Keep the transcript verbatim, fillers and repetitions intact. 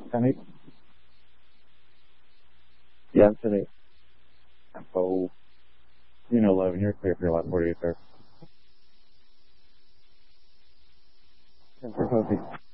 ten eight. Yeah, I'm ten eight. Info. You know, eleven. You're clear for your last forty-eight there. ten four copy.